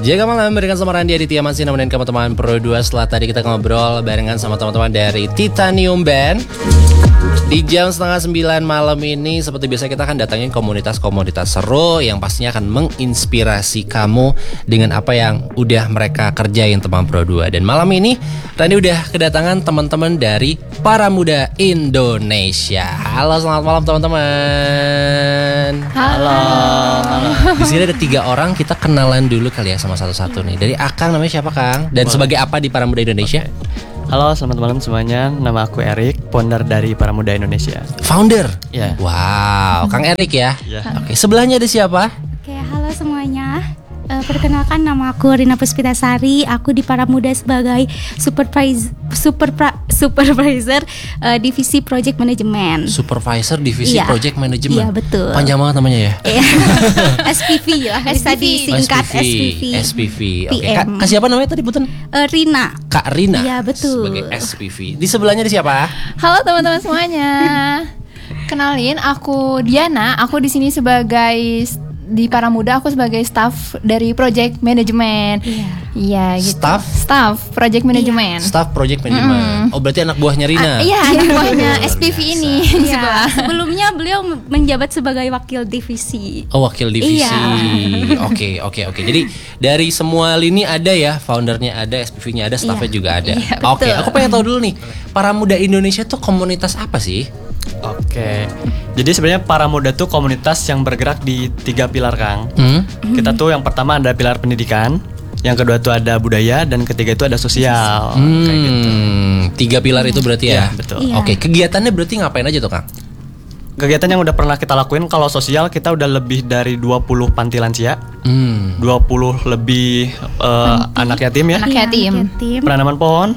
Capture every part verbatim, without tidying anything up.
Jaga malam barengan sama Randy Aditya masih nemenin kamu teman Pro dua. Setelah tadi kita ngobrol barengan sama teman-teman dari Titanium Band. Di jam setengah sembilan malam ini seperti biasa kita akan datangin komunitas-komunitas seru yang pastinya akan menginspirasi kamu dengan apa yang udah mereka kerjain teman Pro dua. Dan malam ini Randy udah kedatangan teman-teman dari Para Muda Indonesia. Halo, selamat malam teman-teman. Halo. Halo. Di sini ada tiga orang, kita kenalan dulu kali ya sama satu-satu nih. Dari Akang, namanya siapa Kang? Dan sebagai apa di Para Muda Indonesia? Okay. Halo, selamat malam semuanya. Nama aku Erik, founder dari Para Muda Indonesia. Founder? Ya. Yeah. Wow, Kang Erik ya. Yeah. Oke, sebelahnya ada siapa? Oke, halo semuanya. Uh, perkenalkan, nama aku Rina Puspitasari. Aku di Para Muda sebagai supervisor super supervisor uh, divisi project management. Supervisor divisi iya. project management. Iya, betul. Panjang banget namanya ya. S P V lah, bisa disingkat S P V. S P V. Oke. Okay. Kak, Kak siapa namanya tadi Buten? Uh, Rina. Kak Rina. Iya, betul. Sebagai S P V. Di sebelahnya ada siapa? Halo teman-teman semuanya. Kenalin, aku Diana. Aku di sini sebagai di Para Muda, aku sebagai staff dari project management. Iya. Iya, gitu. Staff? Staff project management. Staff project management. Mm. Oh, berarti anak buahnya Rina. Ah, iya, anak buahnya S P V ini. Iya. Sebelumnya beliau menjabat sebagai wakil divisi. Oh, wakil divisi. Iya. Oke, oke, oke. Jadi dari semua lini ada ya, foundernya ada, S P V-nya ada, staffnya iya. juga ada. Iya, oke, aku pengen tahu dulu nih, Para Muda Indonesia tuh komunitas apa sih? Oke, jadi sebenarnya Para Muda tuh komunitas yang bergerak di tiga pilar, Kang. Hmm? Kita tuh yang pertama ada pilar pendidikan, yang kedua tuh ada budaya, dan ketiga itu ada sosial. Hmm, Kayak gitu. Tiga pilar itu berarti ya? Iya, betul. Iya. Oke, kegiatannya berarti ngapain aja tuh Kang? Kegiatan yang udah pernah kita lakuin, kalau sosial kita udah lebih dari dua puluh panti lansia, Hmm. dua puluh lebih uh, anak yatim ya, Anak yatim. yatim. penanaman pohon.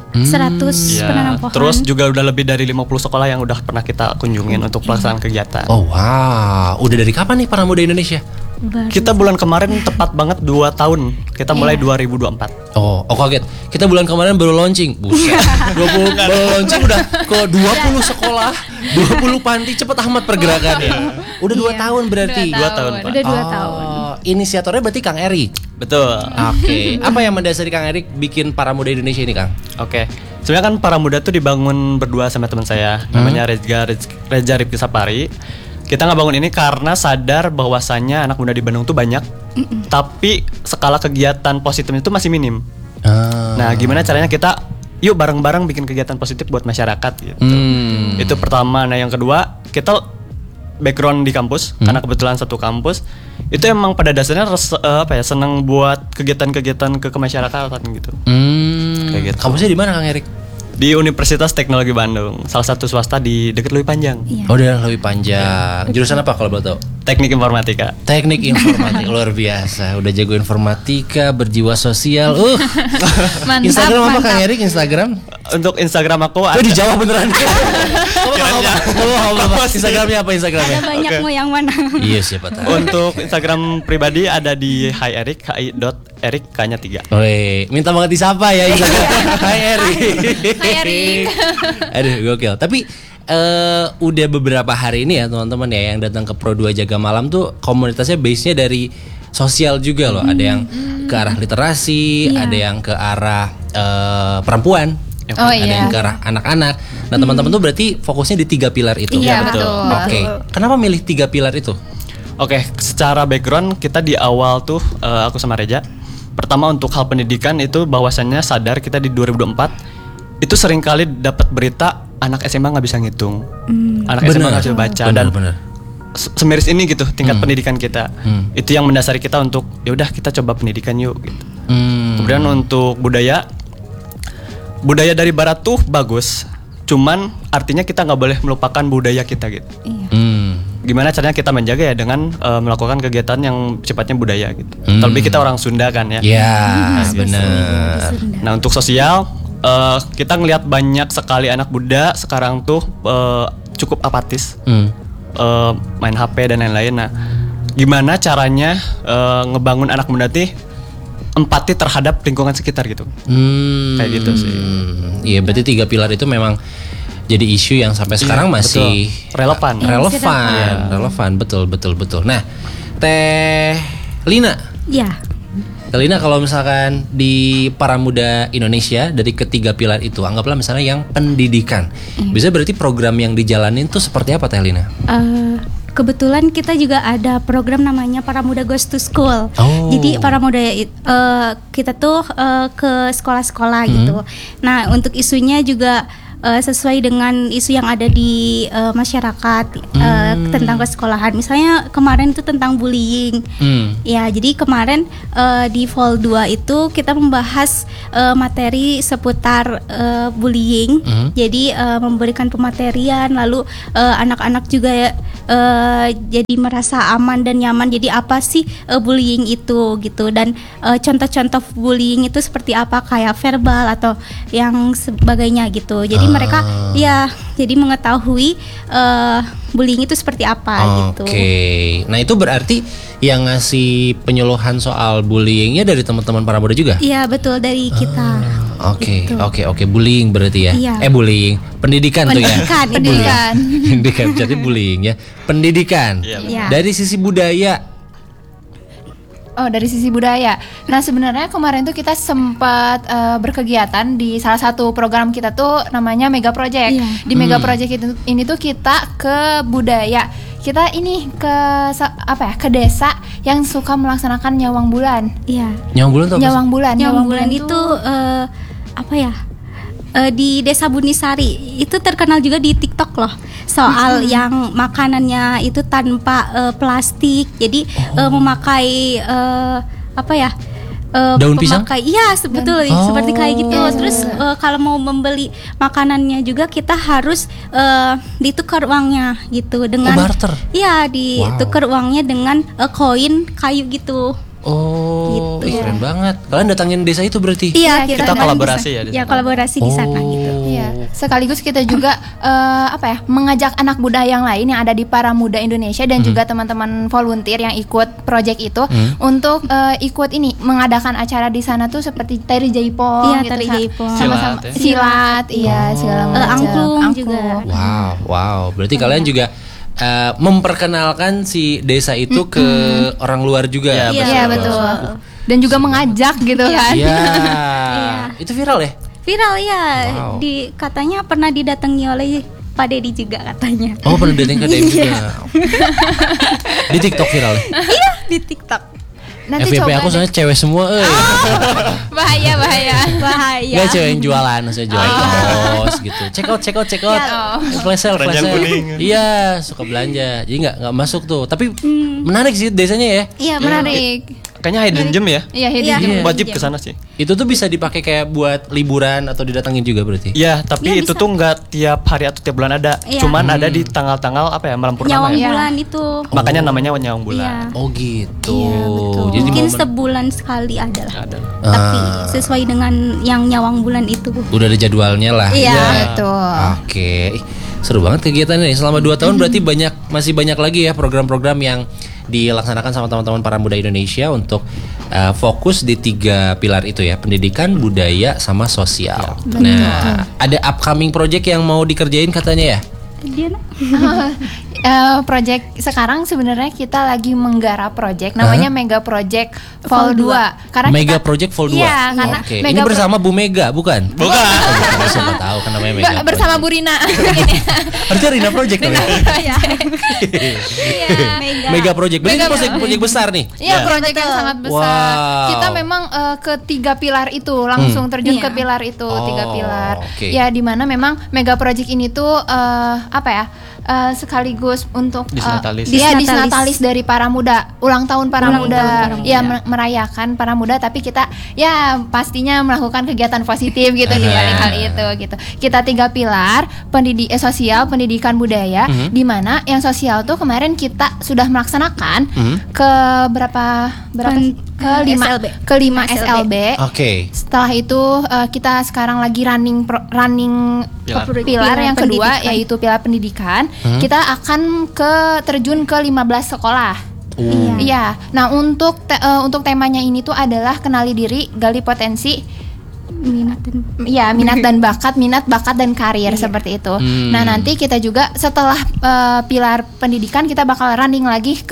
seratus Ya, penanam pohon. terus juga udah lebih dari lima puluh sekolah yang udah pernah kita kunjungin untuk pelaksanaan kegiatan. Oh wow, udah dari kapan nih Para Muda Indonesia? Baru. Kita bulan kemarin tepat banget dua tahun. Kita mulai dua ribu dua puluh empat. Oh, oh kaget. Kita bulan kemarin baru launching. Buset. dua puluh baru launching udah ke dua puluh sekolah, dua puluh panti, cepet amat pergerakannya. Udah dua Iya. tahun berarti. Dua tahun, Pak. Udah dua Oh, tahun. inisiatornya berarti Kang Eri. Betul. Oke. Apa yang mendasari Kang Eri bikin Para Muda Indonesia ini, Kang? Oke. Sebenarnya kan Para Muda tuh dibangun berdua sama teman saya, namanya Reza Reza Rifki Sapari. Kita ngebangun ini karena sadar bahwasannya anak muda di Bandung tuh banyak, tapi skala kegiatan positifnya itu masih minim. Ah. Nah, gimana caranya kita yuk bareng-bareng bikin kegiatan positif buat masyarakat gitu. Hmm. Itu pertama. Nah, yang kedua, kita background di kampus, karena kebetulan satu kampus. Itu emang pada dasarnya res, uh, apa ya, seneng buat kegiatan-kegiatan ke kemasyarakatan gitu. Hmm. Kayak gitu. Kampusnya di mana Kang Erik? Di Universitas Teknologi Bandung, salah satu swasta di dekat Lewi Panjang. Iya. Oh, dia lebih panjang. Jurusan apa kalau boleh tahu? Teknik Informatika. Teknik informatika. Luar biasa. Udah jago informatika, berjiwa sosial. Uh. Mantap, Instagram apa mantap. Kang Erik? Instagram? Untuk Instagram aku Oh, ada. dijawab beneran. Instagramnya apa Instagramnya? Ada banyak Oke. mau yang mana? Iya, siapa tahu. Untuk Instagram pribadi ada di hi erik, hi dot erik k-nya tiga. Woi, minta banget disapa ya Instagram. Hai Erik. Hai, Erik. Aduh, gokil. Tapi eh, udah beberapa hari ini ya teman-teman ya yang datang ke Pro dua Jaga Malam tuh komunitasnya base-nya dari sosial juga loh. Ada yang ke arah literasi, Iya. ada yang ke arah eh, perempuan. Oh, ada iya. yang ke arah anak-anak. Nah, teman-teman tuh berarti fokusnya di tiga pilar itu. Iya, betul. betul. Oke. Kenapa milih tiga pilar itu? Oke, secara background kita di awal tuh eh, aku sama Reja. Pertama untuk hal pendidikan itu bahwasannya sadar kita di dua ribu dua puluh empat itu seringkali dapat berita anak S M A nggak bisa ngitung, anak S M A nggak bisa baca, Bener, dan bener. se- semiris ini gitu tingkat pendidikan kita. Hmm. Itu yang mendasari kita untuk ya udah kita coba pendidikan yuk gitu. Hmm. Kemudian untuk budaya, budaya dari barat tuh bagus, cuman artinya kita nggak boleh melupakan budaya kita gitu. Hmm. Gimana caranya kita menjaga ya dengan uh, melakukan kegiatan yang sifatnya budaya gitu. Hmm. Terlebih kita orang Sunda kan ya. Ya, benar. Nah untuk sosial, uh, kita ngelihat banyak sekali anak muda sekarang tuh uh, cukup apatis, Hmm. uh, main H P dan lain-lain. Nah, gimana caranya uh, ngebangun anak muda nih empati terhadap lingkungan sekitar gitu. Hmm. Kayak gitu sih. Iya, berarti tiga pilar itu memang jadi isu yang sampai sekarang Iya, masih betul. Relevan. Relevan, Iya. relevan, betul, betul, betul. Nah, Teh Lina, Ya. Telina, kalau misalkan di Para Muda Indonesia dari ketiga pilar itu, anggaplah misalnya yang pendidikan, Iya. bisa berarti program yang dijalanin tuh seperti apa Telina? Eh, kebetulan kita juga ada program namanya Para Muda Goes to School. Oh. Jadi para muda eh, kita tuh eh, ke sekolah-sekolah gitu. Nah, untuk isunya juga eh, sesuai dengan isu yang ada di eh, masyarakat eh, tentang kesekolahan. Misalnya kemarin itu tentang bullying. Hmm. Ya, jadi kemarin eh, di Vol dua itu kita membahas eh, materi seputar eh, bullying. Mhm. Jadi eh, memberikan pematerian, lalu eh, anak-anak juga eh, jadi merasa aman dan nyaman. Jadi apa sih eh, bullying itu gitu, dan eh, contoh-contoh bullying itu seperti apa, kayak verbal atau yang sebagainya gitu. Jadi mereka ya jadi mengetahui eh, bullying itu seperti apa gitu. Oke, nah itu berarti yang ngasih penyuluhan soal bullyingnya dari teman-teman Para Muda juga? Iya, betul, dari kita. Oke, Gitu. oke, oke, bullying berarti ya? Iya. Eh bullying, pendidikan, tuh ya? Pendidikan, itu. Pendidikan. Pendidikan, jadi bullying ya. Pendidikan. Iya, Iya. Dari sisi budaya. Oh, dari sisi budaya. Nah, sebenarnya kemarin tuh kita sempat eh, berkegiatan di salah satu program kita tuh namanya Mega Project. Iya. Di Mega Hmm. Project itu ini tuh kita ke budaya. Kita ini ke sa- apa ya? Ke desa yang suka melaksanakan nyawang bulan. Iya. Nyawang bulan tuh apa sih? Nyawang bulan. Nyawang bulan tuh- itu eh, apa ya? Eh, di Desa Bunisari itu terkenal juga di TikTok loh, soal yang makanannya itu tanpa eh, plastik. Jadi eh, memakai eh, apa ya? eh, Daun pisang? pemakai- Iya, sebetulnya Oh. seperti kayak gitu. Iya, Terus eh, kalau mau membeli makanannya juga kita harus eh, ditukar uangnya gitu dengan Oh, barter? Iya, ditukar uangnya dengan eh, koin kayu gitu. Oh, ih, Gitu. keren banget. Kalian datangin desa itu berarti? Iya, Kita kan kolaborasi bisa- ya di Ya, sana. kolaborasi di sana gitu. Iya, sekaligus kita juga eh, apa ya, mengajak anak muda yang lain yang ada di Para Muda Indonesia dan juga teman-teman volunteer yang ikut project itu untuk eh, ikut ini mengadakan acara di sana tuh seperti tari jaipong, Iya, gitu, tari sa- jaipong. sama-sama Silat, ya. silat, iya segala Oh. macam. Eh, angklung juga. Wow, wow. Berarti kalian juga eh, memperkenalkan si desa itu ke orang luar juga. Iya, Iya betul. Dan juga mengajak gitu kan. Iya. Itu viral ya? Viral ya. Wow. Di katanya pernah didatangi oleh Pak Dedi juga katanya. Oh, pernah datang ke D M juga. Di TikTok viral ya? Iya, di TikTok. Nanti F Y P coba aku deh. soalnya cewek semua, eh. bahaya bahaya. Bahaya. Nggak cewek yang jualan, maksudnya jualan kaos gitu. Check out, check out, check out. Oh. Flash sale, flash Keranjang sale. kuning. Iya, suka belanja. Jadi nggak nggak masuk tuh. Tapi Hmm. menarik sih desanya ya. Iya, Menarik. Kayaknya hidden gem ya. Iya, hidden Iya. gem. Iya. Wajib ke sana sih. Itu tuh bisa dipakai kayak buat liburan atau didatangin juga berarti. Iya, tapi Iya, itu bisa. tuh nggak tiap hari atau tiap bulan ada. Iya. Cuman ada di tanggal-tanggal apa ya, malam purnama Nyawang ya. bulan itu. Makanya namanya nyawang bulan. Iya. Oh gitu. Iya, betul. Jadi Mungkin momen- sebulan sekali ada lah. Ada. Tapi Ah. sesuai dengan yang nyawang bulan itu. udah ada jadwalnya lah. Iya. Betul. Oke. Ih, seru banget kegiatannya nih. Selama dua tahun berarti banyak masih banyak lagi ya program-program yang dilaksanakan sama teman-teman Para Muda Indonesia untuk uh, fokus di tiga pilar itu ya, pendidikan, budaya, sama sosial. Nah, ada upcoming project yang mau dikerjain katanya ya? Dia nak? Eh, project sekarang sebenarnya kita lagi menggarap project namanya Mega Project Vol dua. Karena Mega kita- Project Vol dua. Iya, karena Oke. Mega Ini Pro- bersama Bu Mega, bukan? Bukan. Oh, siapa tahu kan namanya Mega. Ba- bersama Bu Project. Rina. Harusnya Rina Project dong ya? Iya. Mega. Mega Project. Berarti Mega ini project, Project. project besar nih. Iya, Iya. project yang sangat besar. Wow. Kita memang eh, ke tiga pilar itu langsung terjun ke Iya. pilar itu, Oh, tiga pilar. oke. Ya, di mana memang Mega Project ini tuh eh, apa ya? eh, sekaligus untuk eh, Disnatalis. Iya, Disnatalis. disnatalis dari Para Muda, ulang tahun Para Ulang Muda. tahun Para Ya, Muda. mer- merayakan Para Muda, tapi kita ya pastinya melakukan kegiatan positif gitu di balik hal itu gitu. Kita tiga pilar, pendidik eh, sosial, pendidikan, budaya, di mana yang sosial tuh kemarin kita sudah melaksanakan Mhm. ke berapa berapa Pen- sih? ke lima S L B. ke lima S S L L B. B. Oke. Setelah itu eh, kita sekarang lagi running pro- running Pilar. pilar, Pilar yang kedua pendidikan. yaitu pilar pendidikan. Hmm. Kita akan ke terjun ke lima belas sekolah. Iya. Iya. Nah, untuk te- eh, untuk temanya ini tuh adalah kenali diri, gali potensi, Minat dan ya minat dan bakat, minat bakat dan karir seperti itu. Hmm. Nah, nanti kita juga setelah eh, pilar pendidikan kita bakal running lagi ke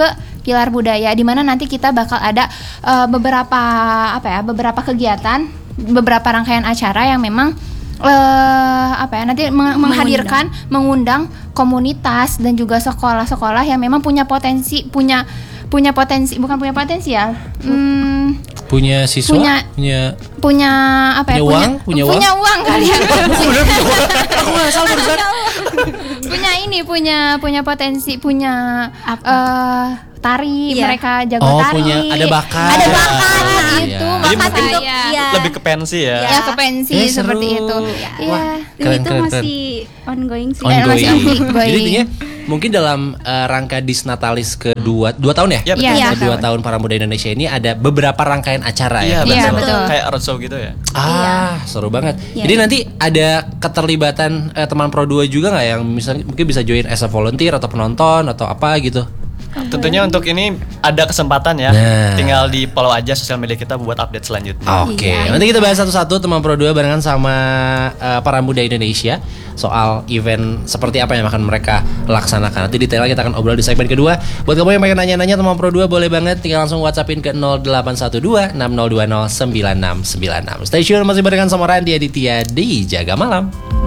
pilar budaya, di mana nanti kita bakal ada uh, beberapa apa ya, beberapa kegiatan, beberapa rangkaian acara yang memang uh, apa ya nanti meng- menghadirkan, mengundang komunitas dan juga sekolah-sekolah yang memang punya potensi, punya punya potensi, bukan punya potensi ya. Hmm, punya siswa, punya punya punya apa ya? Punya uang? Punya uang? punya uang kali ya. Aku nggak salah barusan. punya ini, punya punya potensi, punya Apa? eh, tari, Iya. mereka jago Oh, tari. punya ada bakat. Ada bakat Iya. itu, Jadi bakat mungkin untuk iya. ya, Lebih ke pensi ya. ya ke pensi Eh, seperti seru. itu. Wah, Iya. keren, itu keren, masih ongoing sih. Eh, masih ongoing. ongoing. Jadi intinya mungkin dalam uh, rangka Disnatalis kedua dua tahun ya? Iya, betul. Iya. Kedua tahun Para Muda Indonesia ini ada beberapa rangkaian acara ya. Iya, Iya, betul. betul. Kayak roadshow gitu ya. Ah, seru banget. Iya. Jadi nanti ada keterlibatan eh, teman Pro dua juga nggak yang misalnya mungkin bisa join as a volunteer atau penonton atau apa gitu? Tentunya untuk ini ada kesempatan ya. Nah. Tinggal di follow aja sosial media kita buat update selanjutnya. Oke, Iya. nanti kita bahas satu-satu teman Pro dua barengan sama eh, Para Muda Indonesia soal event seperti apa yang akan mereka laksanakan. Nanti detailnya kita akan obrol di segmen kedua. Buat kamu yang pengen nanya-nanya teman Pro dua boleh banget tinggal langsung WhatsAppin ke nol delapan satu dua enam nol dua nol sembilan enam sembilan enam. Stay tune masih barengan sama Randy Aditya di Jaga Malam.